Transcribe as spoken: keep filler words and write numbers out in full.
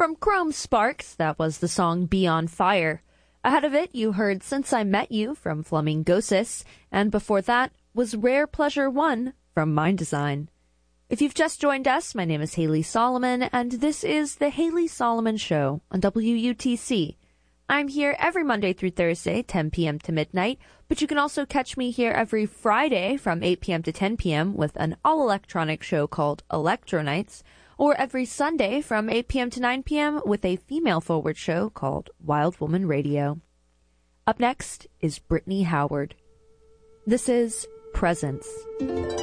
From Chrome Sparks, that was the song Be On Fire. Ahead of it, you heard Since I Met You from Flamingosis, and before that was Rare Pleasure One from Mind Design. If you've just joined us, my name is Haley Solomon, and this is The Haley Solomon Show on W U T C. I'm here every Monday through Thursday, ten p.m. to midnight, but you can also catch me here every Friday from eight p.m. to ten p.m. with an all-electronic show called Electro Nights, or every Sunday from eight p.m. to nine p.m. with a female-forward show called Wild Woman Radio. Up next is Brittany Howard. This is Presence.